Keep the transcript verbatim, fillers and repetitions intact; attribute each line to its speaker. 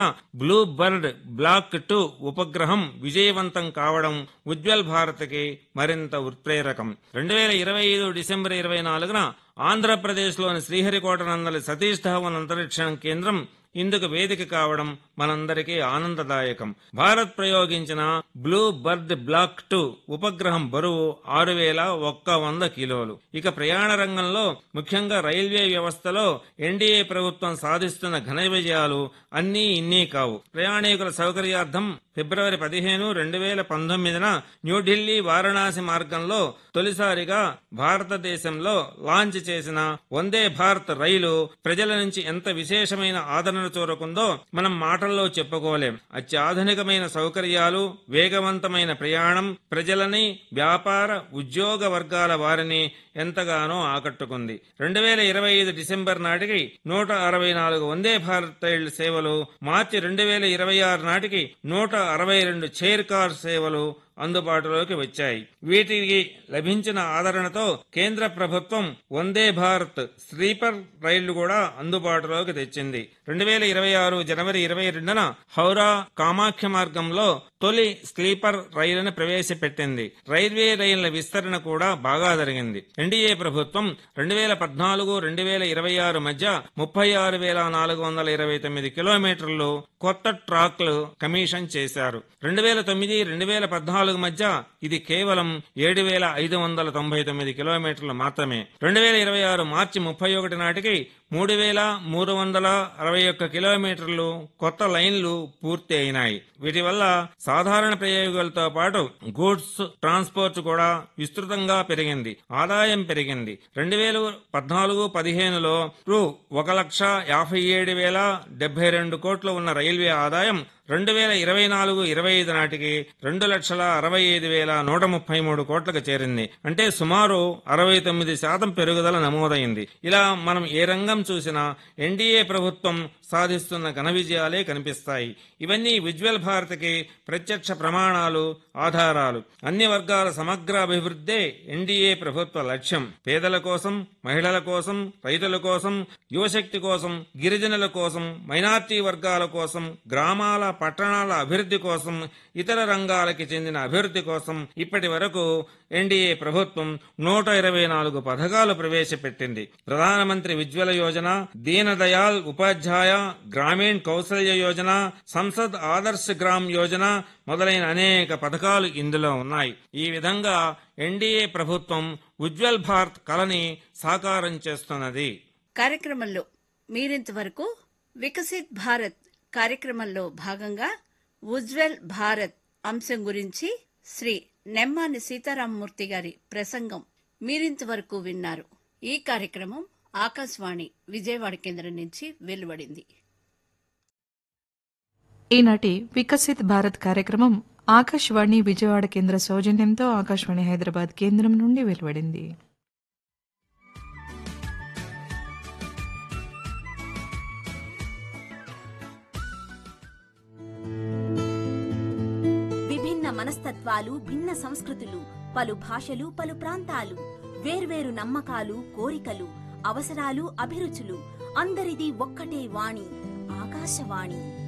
Speaker 1: Blue bird black two ఉపగ్రహం విజయవంతం కావడం ఉజ్వల్ భారత్కి మరింత ఉత్ప్రేరకం. రెండు వేల ఇరవై ఐదు డిసెంబర్ ఇరవై నాలుగున ఆంధ్రప్రదేశ్లోని శ్రీహరికోట నందలి సతీష్ ధావన్ అంతరిక్ష కేంద్రం ఇందుకు వేదిక కావడం మనందరికీ ఆనందదాయకం. భారత్ ప్రయోగించిన బ్లూ బర్డ్ బ్లాక్ టూ ఉపగ్రహం బరువు ఆరు వేల ఒక్క వంద కిలోలు. ఇక ప్రయాణ రంగంలో ముఖ్యంగా రైల్వే వ్యవస్థలో ఎన్డీఏ ప్రభుత్వం సాధిస్తున్న ఘన విజయాలు అన్నీ ఇన్నీ కావు. ప్రయాణికుల సౌకర్యార్థం ఫిబ్రవరి పదిహేను రెండు వేల పంతొమ్మిదిన న్యూఢిల్లీ వారణాసి మార్గంలో తొలిసారిగా భారతదేశంలో లాంచ్ చేసిన వందే భారత్ రైలు ప్రజల నుంచి ఎంత విశేషమైన ఆదరణ చూరకుందో మనం మాటల్లో చెప్పుకోలేం. అత్యాధునికమైన సౌకర్యాలు, వేగవంతమైన ప్రయాణం ప్రజలని, వ్యాపార ఉద్యోగ వర్గాల వారిని ఎంతగానో ఆకట్టుకుంది. రెండు వేల ఇరవై ఐదు డిసెంబర్ నాటికి నూట అరవై నాలుగు వందే భారత్ రైళ్ల సేవలు, మార్చి రెండు వేల ఇరవై ఆరు నాటికి నూట అరవై రెండు చైర్ కార్ సేవలు అందుబాటులోకి వచ్చాయి. వీటికి లభించిన ఆదరణతో కేంద్ర ప్రభుత్వం వందే భారత్ స్లీపర్ రైళ్లు కూడా అందుబాటులోకి తెచ్చింది. రెండు వేల ఇరవై ఆరు జనవరి ఇరవై రెండున హౌరా కామాఖ్య మార్గంలో తొలి స్లీపర్ రైలును ప్రవేశపెట్టింది. రైల్వే రైళ్ల విస్తరణ కూడా బాగా జరిగింది. ఎన్డీఏ ప్రభుత్వం రెండు వేల పద్నాలుగు రెండు వేల ఇరవై ఆరు మధ్య ముప్పై ఆరు వేల నాలుగు వందల ఇరవై తొమ్మిది కిలోమీటర్లు కొత్త ట్రాక్లు కమిషన్ చేశారు. రెండు వేల తొమ్మిది రెండు వేల పద్నాలుగు మధ్య ఇది కేవలం ఏడు వేల ఐదు వందల తొంభై తొమ్మిది కిలోమీటర్లు మాత్రమే. రెండు వేల ఇరవై ఆరు మార్చి ముప్పై ఒకటి నాటికి మూడు వేల మూడు వందల అరవై ఒక్క కిలోమీటర్లు కొత్త లైన్లు పూర్తి అయినాయి. వీటి వల్ల సాధారణ ప్రయోగాలతో పాటు గూడ్స్ ట్రాన్స్పోర్ట్ కూడా విస్తృతంగా పెరిగింది, ఆదాయం పెరిగింది. రెండు వేల పద్నాలుగు పదిహేనులో రూ ఒక లక్ష యాభై ఏడు వేల డెబ్బై రెండు కోట్లు ఉన్న రైల్వే ఆదాయం రెండు వేల ఇరవై నాలుగు ఇరవై ఐదు నాటికి రెండు లక్షల అరవై ఐదు వేల నూట ముప్పై మూడు కోట్లకు చేరింది. అంటే సుమారు అరవై తొమ్మిది శాతం పెరుగుదల నమోదైంది. ఇలా మనం ఏ రంగం చూసినా ఎన్డీఏ ప్రభుత్వం సాధిస్తున్న ఘన విజయాలే కనిపిస్తాయి. ఇవన్నీ ఉజ్వల్ భారత్కి ప్రత్యక్ష ప్రమాణాలు, ఆధారాలు. అన్ని వర్గాల సమగ్ర అభివృద్ధే ఎన్డీఏ ప్రభుత్వ లక్ష్యం. పేదల కోసం, మహిళల కోసం, రైతుల కోసం, యువశక్తి కోసం, గిరిజనుల కోసం, మైనార్టీ వర్గాల కోసం, గ్రామాల పట్టణాల అభివృద్ధి కోసం, ఇతర రంగాలకి చెందిన అభివృద్ధి కోసం ఇప్పటి వరకు ఎన్డీఏ ప్రభుత్వం నూట ఇరవై నాలుగు పథకాలు ప్రవేశపెట్టింది. ప్రధానమంత్రి ఉజ్వల యోజన, దీన్ దయాళ్ ఉపాధ్యాయ గ్రామీణ్ కౌశల్య యోజన, సంసద్ ఆదర్శ్ గ్రామ్ యోజన మొదలైన అనేక పథకాలు ఇందులో ఉన్నాయి. ఈ విధంగా ఎన్డీఏ ప్రభుత్వం ఉజ్వల్ భారత్ కలని సాకారం చేస్తున్నది.
Speaker 2: కార్యక్రమంలో మీరింతవరకు వికసిత్ భారత్ కార్యక్రమంలో భాగంగా ఉజ్వల్ భారత్ అంశం గురించి శ్రీ నెమ్మాని సీతారామమూర్తి గారి ప్రసంగం మీరింతవరకు విన్నారు. ఈ కార్యక్రమం ఆకాశవాణి విజయవాడ కేంద్రం నుంచి వెలువడింది.
Speaker 3: ఈనాటి వికసిత్ భారత్ కార్యక్రమం ఆకాశవాణి విజయవాడ కేంద్ర సౌజన్యంతో ఆకాశవాణి హైదరాబాద్ కేంద్రం నుండి వెలువడింది.
Speaker 4: విభిన్న మనస్తత్వాలు, భిన్న సంస్కృతులు, పలు భాషలు, పలు ప్రాంతాలు, వేర్వేరు నమ్మకాలు, కోరికలు, అవసరాలు, అభిరుచులు, అందరిది ఒక్కటే వాణి, ఆకాశవాణి.